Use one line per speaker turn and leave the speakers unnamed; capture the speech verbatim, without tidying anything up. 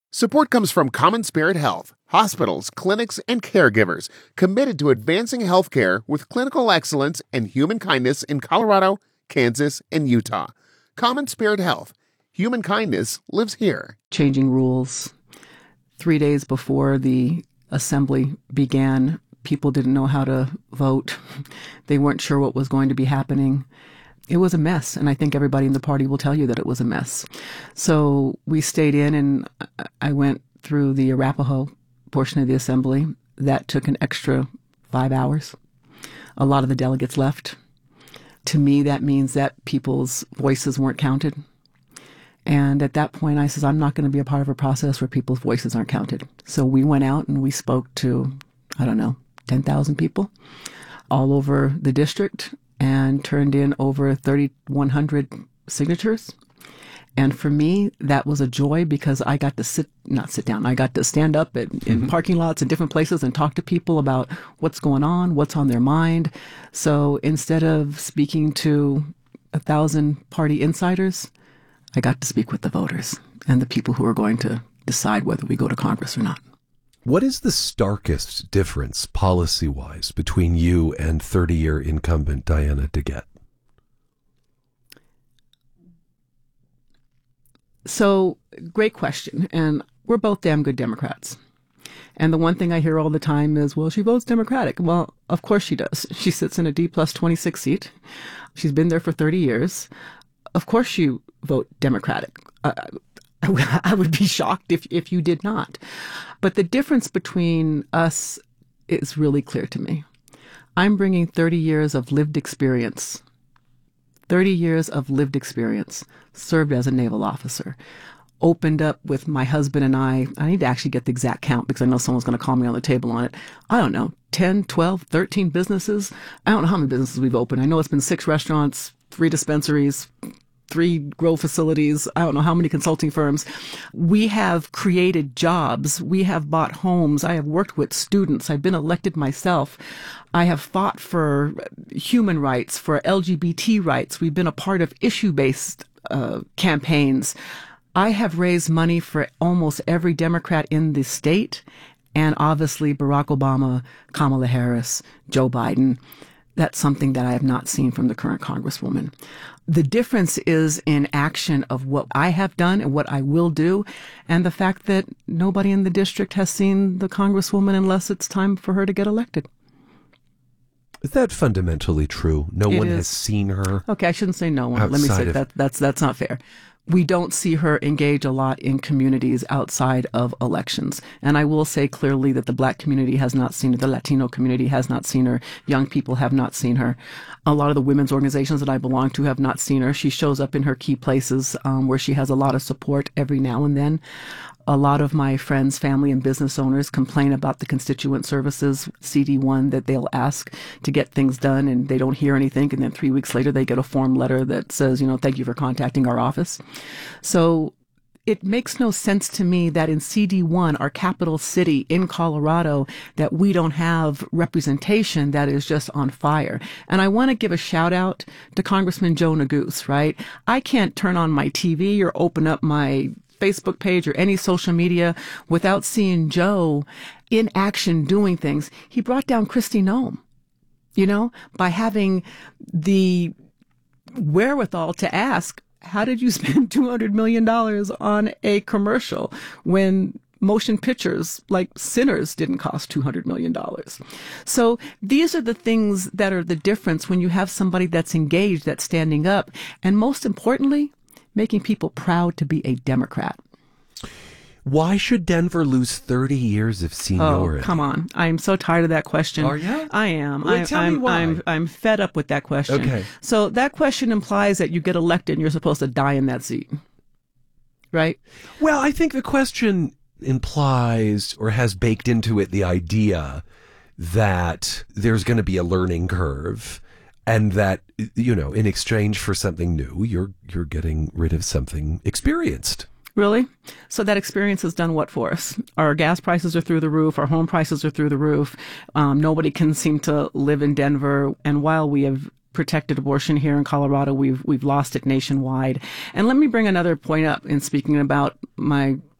Support comes from Common Spirit Health, hospitals, clinics, and caregivers committed to advancing healthcare with clinical excellence and human kindness in Colorado, Kansas, and Utah. Common Spirit Health. Human kindness lives here.
Changing rules. Three days before the assembly began, people didn't know how to vote. They weren't sure what was going to be happening. It was a mess, and I think everybody in the party will tell you that it was a mess. So we stayed in, and I went through the Arapahoe portion of the assembly. That took an extra five hours. A lot of the delegates left. To me, that means that people's voices weren't counted. And at that point, I says, I'm not going to be a part of a process where people's voices aren't counted. So we went out and we spoke to, I don't know, ten thousand people all over the district, and turned in over thirty-one hundred signatures. And for me, that was a joy because I got to sit, not sit down, I got to stand up at, in mm-hmm. parking lots and different places and talk to people about what's going on, what's on their mind. So instead of speaking to a thousand party insiders, I got to speak with the voters and the people who are going to decide whether we go to Congress or not.
What is the starkest difference policy-wise between you and thirty-year incumbent Diana DeGette?
So, great question. And we're both damn good Democrats. And the one thing I hear all the time is, well, she votes Democratic. Well, of course she does. She sits in a D plus twenty-six seat. She's been there for thirty years. Of course you vote Democratic. Uh, I would be shocked if, if you did not. But the difference between us is really clear to me. I'm bringing thirty years of lived experience, thirty years of lived experience, served as a naval officer, opened up with my husband and I. I need to actually get the exact count because I know someone's going to call me on the table on it. I don't know, ten, twelve, thirteen businesses. I don't know how many businesses we've opened. I know it's been six restaurants, three dispensaries, three grow facilities, I don't know how many consulting firms. We have created jobs. We have bought homes. I have worked with students. I've been elected myself. I have fought for human rights, for L G B T rights. We've been a part of issue-based uh, campaigns. I have raised money for almost every Democrat in the state, and obviously Barack Obama, Kamala Harris, Joe Biden. That's something that I have not seen from the current Congresswoman. The difference is in action of what I have done and what I will do, and the fact that nobody in the district has seen the Congresswoman unless it's time for her to get elected.
Is that fundamentally true? No
It
one
is.
has seen her?
Okay, I shouldn't say no one. Let me
Outside
say
of-
that that's that's not fair. We don't see her engage a lot in communities outside of elections. And I will say clearly that the Black community has not seen her. The Latino community has not seen her. Young people have not seen her. A lot of the women's organizations that I belong to have not seen her. She shows up in her key places um, where she has a lot of support every now and then. A lot of my friends, family, and business owners complain about the constituent services, C D one, that they'll ask to get things done and they don't hear anything. And then three weeks later, they get a form letter that says, you know, thank you for contacting our office. So it makes no sense to me that in C D one, our capital city in Colorado, that we don't have representation that is just on fire. And I want to give a shout out to Congressman Joe Neguse, right? I can't turn on my T V or open up my Facebook page or any social media without seeing Joe in action doing things. He brought down Kristi Noem, you know, by having the wherewithal to ask, how did you spend two hundred million dollars on a commercial when motion pictures like Sinners didn't cost two hundred million dollars? So these are the things that are the difference when you have somebody that's engaged, that's standing up, and most importantly, making people proud to be a Democrat.
Why should Denver lose thirty years of seniority?
Oh, come on. I'm so tired of that question.
Are you?
I am.
Well,
I,
tell
I'm,
me why.
I'm, I'm fed up with that question.
Okay.
So that question implies that you get elected and you're supposed to die in that seat. Right?
Well, I think the question implies or has baked into it the idea that there's going to be a learning curve and that, you know, in exchange for something new, you're you're getting rid of something experienced.
Really? So that experience has done what for us? Our gas prices are through the roof. Our home prices are through the roof. Um, nobody can seem to live in Denver. And while we have protected abortion here in Colorado, we've we've lost it nationwide. And let me bring another point up in speaking about my